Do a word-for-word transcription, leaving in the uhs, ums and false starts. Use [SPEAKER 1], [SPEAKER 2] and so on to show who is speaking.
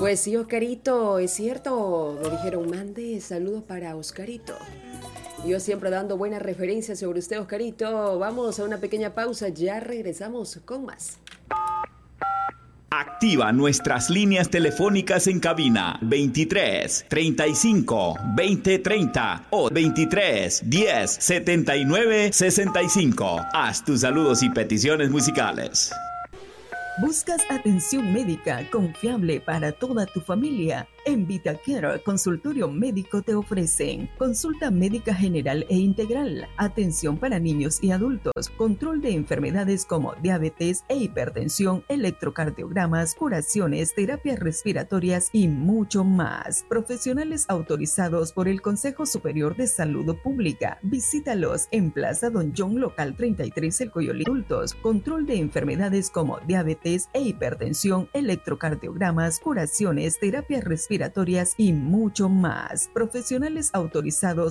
[SPEAKER 1] Pues sí, Oscarito, es cierto. Me dijeron, mande saludos para Oscarito. Yo siempre dando buenas referencias sobre usted, Oscarito. Vamos a una pequeña pausa, ya regresamos con más.
[SPEAKER 2] Activa nuestras líneas telefónicas en cabina veintitrés, treinta y cinco, veinte, treinta o veintitrés, diez, setenta y nueve, sesenta y cinco. Haz tus saludos y peticiones musicales.
[SPEAKER 3] ¿Buscas atención médica confiable para toda tu familia? En VitaCare Consultorio Médico te ofrecen consulta médica general e integral, atención para niños y adultos, control de enfermedades como diabetes e hipertensión, electrocardiogramas, curaciones, terapias respiratorias y mucho más. Profesionales autorizados por el Consejo Superior de Salud Pública. Visítalos en Plaza Don John, local treinta y tres, El Coyolí. Adultos, control de enfermedades como diabetes e hipertensión, electrocardiogramas, curaciones, terapias respiratorias y mucho más. Profesionales autorizados